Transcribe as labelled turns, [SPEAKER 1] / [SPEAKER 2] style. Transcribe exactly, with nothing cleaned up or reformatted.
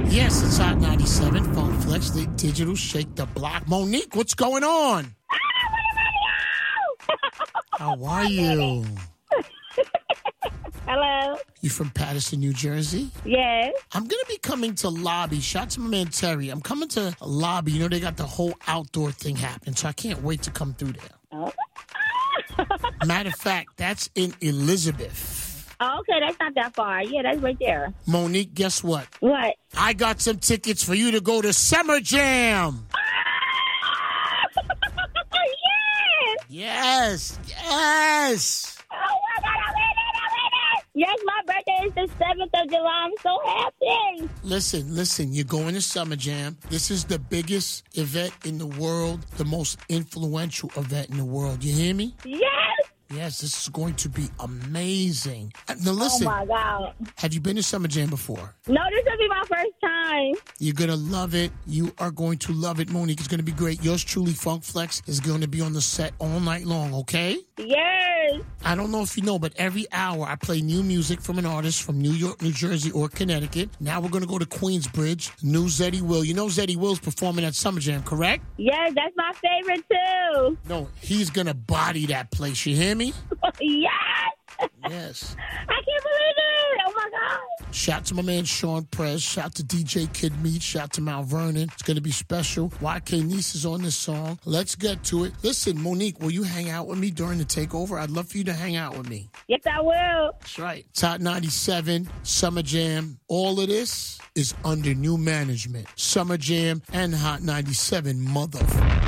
[SPEAKER 1] Yes, it's Hot ninety-seven, Funk Flex, the digital shake the block. Monique, what's going on? How are you?
[SPEAKER 2] Hello?
[SPEAKER 1] You from Paterson, New Jersey?
[SPEAKER 2] Yes.
[SPEAKER 1] I'm going to be coming to Lobby. Shout out to my man Terry. I'm coming to Lobby. You know, they got the whole outdoor thing happening, so I can't wait to come through there.
[SPEAKER 2] Oh.
[SPEAKER 1] Matter of fact, that's in Elizabeth.
[SPEAKER 2] Oh, okay, that's not that far. Yeah, that's right there.
[SPEAKER 1] Monique, guess what?
[SPEAKER 2] What?
[SPEAKER 1] I got some tickets for you to go to Summer Jam.
[SPEAKER 2] Yes!
[SPEAKER 1] Yes, yes.
[SPEAKER 2] Oh, my God, I'm in it, I'm in it! Yes, my birthday is the seventh of July. I'm so happy.
[SPEAKER 1] Listen, listen, you're going to Summer Jam. This is the biggest event in the world, the most influential event in the world. You hear me?
[SPEAKER 2] Yes!
[SPEAKER 1] Yes, this is going to be amazing. Now listen,
[SPEAKER 2] Oh, my God.
[SPEAKER 1] have you been to Summer Jam before?
[SPEAKER 2] No, this will be my first time.
[SPEAKER 1] You're going to love it. You are going to love it, Monique. It's going to be great. Yours truly, Funk Flex, is going to be on the set all night long, okay?
[SPEAKER 2] Yes.
[SPEAKER 1] I don't know if you know, but every hour I play new music from an artist from New York, New Jersey, or Connecticut. Now we're going to go to Queensbridge. New Zeddy Will. You know Zeddy Will's performing at Summer Jam, correct?
[SPEAKER 2] Yes, that's my favorite, too.
[SPEAKER 1] No, he's going to body that place. You hear me?
[SPEAKER 2] Yes.
[SPEAKER 1] Yes.
[SPEAKER 2] I can't believe it. Oh, my God.
[SPEAKER 1] Shout to my man Sean Prez. Shout to D J Kid Meat. Shout to Mount Vernon. It's going to be special. Y K Nice is on this song. Let's get to it. Listen, Monique, will you hang out with me during the takeover? I'd love for you to hang out with me.
[SPEAKER 2] Yes, I will.
[SPEAKER 1] That's right. It's Hot ninety-seven, Summer Jam. All of this is under new management. Summer Jam and Hot ninety-seven, motherfucker.